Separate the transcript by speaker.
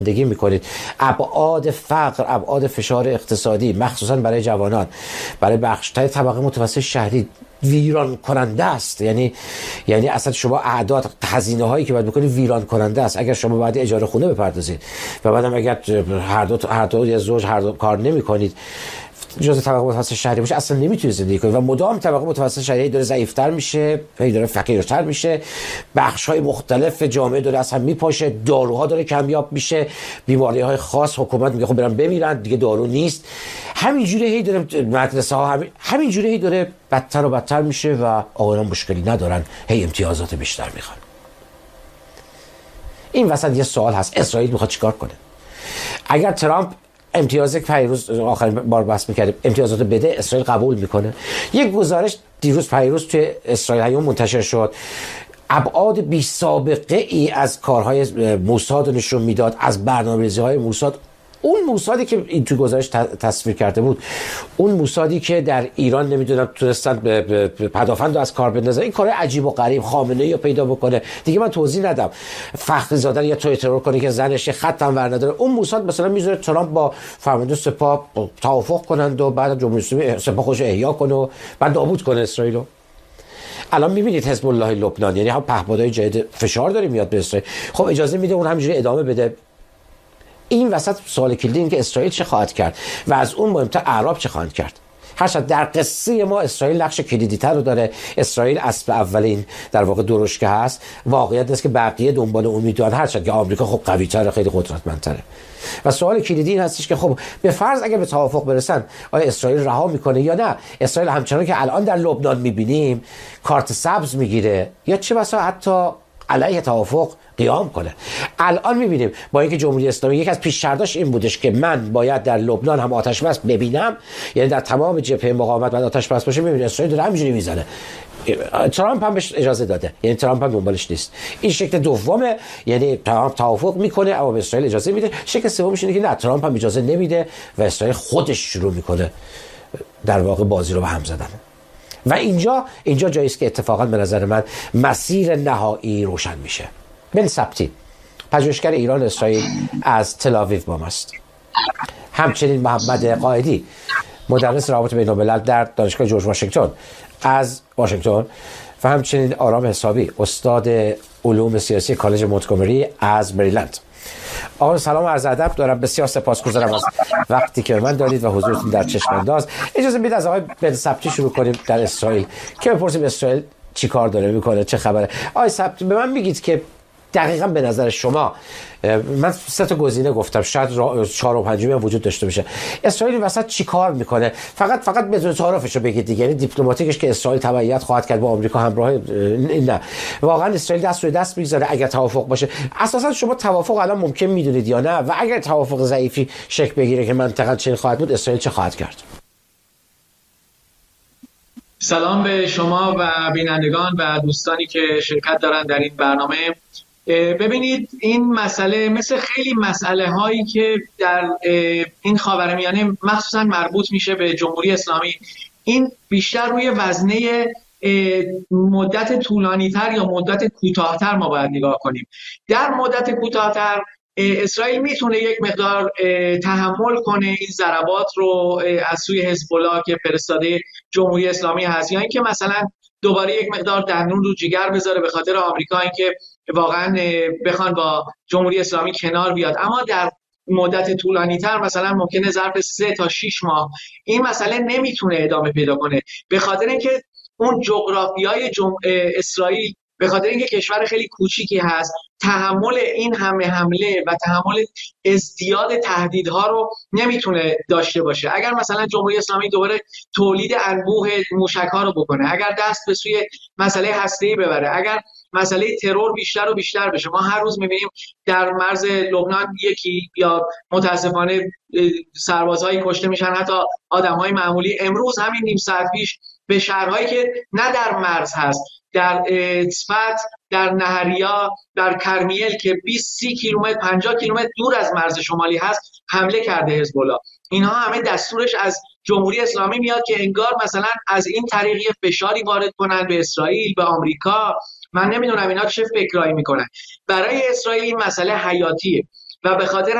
Speaker 1: زندگی میکنید، ابعاد فقر، ابعاد فشار اقتصادی مخصوصا برای جوانان، برای بخش‌های طبقه متوسط شهری ویران کننده است. یعنی اصلا شما اعداد هزینه هایی که باید بکنید ویران کننده است. اگر شما باید اجاره خونه بپردازید و بعدم اگر هر دو یا زوج کار نمی‌کنید، جزء طبقه متوسط شهری باشه، اصلا نمیتونید زندگی کنید و مدام طبقه متوسط شهری داره ضعیف‌تر میشه، داره فقیرتر میشه، بخش‌های مختلف جامعه داره از هم میپاشه، داروها داره کمیاب میشه، بیماری‌های خاص حکومت میگه خب برن بمیرن دیگه، دارو نیست. همینجوری داره مدرسه ها همینجوری داره بدتر و بدتر میشه و آقایان مشکلی ندارن، امتیازات بیشتر میخوان. این وسط یه سوال هست، اسرائیل میخواد چیکار کنه؟ اگر ترامپ امتیاز پیروز آخرین بار بحث می‌کردیم امتیازات بده، اسرائیل قبول میکنه؟ یک گزارش پیروز توی اسرائیل هیوم منتشر شد، ابعاد بی سابقه ای از کارهای موساد نشون میداد، از برنامه‌ریزی‌های موساد. اون موسادی که این تو گزارش تصویر کرده بود، اون موسادی که در ایران نمیدونم تونستن به پدافند از کار بندازن، این کار عجیب و غریب، خامنه‌ای رو پیدا بکنه دیگه، من توضیح ندم، فخری زاده یا توی ترور کنه که زنش خط هم ور نداره، اون موساد مثلا میذاره ترامپ با فرمانده سپاه توافق کنند و بعد جمهوری اسلامی سپاه خودش احیا کنه و بعد نابود کنه اسرائیلو. الان میبینید حزب الله لبنان، یعنی هم پهپادهای جدید فشار داره میاد به اسرائیل، خب اجازه میده اون همینجوری ادامه بده. این وسط سوال کلیدی این که اسرائیل چه خواهد کرد و از اون مهمتر اعراب چه خواهند کرد. هرچند در قصه ما اسرائیل نقش کلیدی تر رو داره، اسرائیل اسب اولین در واقع درشکه هست، واقعیت است که بقیه دنبال اون میدونن، هرچند که آمریکا خب قوی تره، خیلی قدرتمندتره. و سوال کلیدی این هستش که خب به فرض اگر به توافق برسن، آیا اسرائیل رها میکنه یا نه؟ اسرائیل همچنان که الان در لبنان میبینیم کارت سبز میگیره یا چه بسا حتی علیه توافق قیام کنه. الان میبینیم با اینکه جمهوری اسلامی یک از پیش شرطاش این بودش که من باید در لبنان هم آتش بس ببینم، یعنی در تمام جبهه مقاومت باید آتش بس باشه، میبینید اسرائیل داره همینجوری میزنه. ترامپ هم بهش اجازه داده، یعنی ترامپ هم دنبالش نیست. این شکل دومه، یعنی ترامپ توافق میکنه اما به اسرائیل اجازه میده. شکل سومش اینه که نه، ترامپ هم اجازه نمیده و اسرائیل خودش شروع میکنه در واقع بازی رو به هم زدن. و اینجا جایی است که اتفاقا به نظر من مسیر نهایی روشن میشه. بن سبتی پژوهشگر ایران اسرائیل از تل‌آویو با ماست. همچنین محمد قائدی مدرس روابط بین‌الملل در دانشگاه جورج واشنگتن از واشنگتن و همچنین آرام حسابی استاد علوم سیاسی کالج مونتگومری از مریلند. آقا سلام و عرض ادب دارم، بسیار سپاسگزارم از وقتی که من دادید و حضورتون در چشم انداز. اجازه بدید از آقای بن سبتی شروع کنیم در اسرائیل که بپرسیم اسرائیل چی کار داره میکنه، چه خبره. آقای سبتی به من میگید که دقیقاً به نظر شما، من 3 تا گزینه گفتم، شاید 4 و 5 هم وجود داشته باشه، اسرائیل وسط چی کار میکنه؟ فقط بدون تعارفش رو بگید دیگه، یعنی دیپلماتیکش که اسرائیل تبعیت خواهد کرد با آمریکا همراه، نه واقعا اسرائیل دست روی دست میگذاره اگر توافق باشه. اساسا شما توافق الان ممکن میدونید یا نه؟ و اگر توافق ضعیفی شکل بگیره که منطقه چه خواهد بود، اسرائیل چه خواهد کرد؟
Speaker 2: سلام به شما و بینندگان و دوستانی که شرکت دارن در این برنامه. ببینید این مسئله مثل خیلی مسئله هایی که در این خاورمیانه مخصوصا مربوط میشه به جمهوری اسلامی، این بیشتر روی وزنه مدت طولانی تر یا مدت کوتاه‌تر ما باید نگاه کنیم. در مدت کوتاه‌تر اسرائیل میتونه یک مقدار تحمل کنه این ضربات رو از سوی حزب الله که فرستاده جمهوری اسلامی هست، یا اینکه مثلا دوباره یک مقدار دندون رو جگر بذاره به خاطر آمریکا، اینکه واقعا بخوان با جمهوری اسلامی کنار بیاد. اما در مدت طولانی تر مثلا ممکنه ظرف 3 تا 6 ماه این مسئله نمیتونه ادامه پیدا کنه، به خاطر اینکه اون جغرافیای اسرائیل، به خاطر اینکه کشور خیلی کوچیکی هست، تحمل این همه حمله و تحمل ازدیاد تهدیدها رو نمیتونه داشته باشه. اگر مثلا جمهوری اسلامی دوباره تولید انبوه موشک‌ها رو بکنه، اگر دست به سوی مسئله هسته‌ای ببره، اگر مسئله ترور بیشتر و بیشتر بشه، ما هر روز می‌بینیم در مرز لبنان یکی یا متاسفانه سربازهایی کشته میشن، حتی آدم‌های معمولی. امروز همین نیم ساعت پیش به شهرهایی که نه در مرز هست، در صفت، در نهریا، در کرمیل که 20-30 کیلومتر 50 کیلومتر دور از مرز شمالی هست حمله کرده حزب الله. اینها همه دستورش از جمهوری اسلامی میاد که انگار مثلا از این طریق فشاری وارد کنن به اسرائیل، به آمریکا. من نمیدونم اینا چه فکرایی میکنن. برای اسرائیل این مسئله حیاتیه. و به خاطر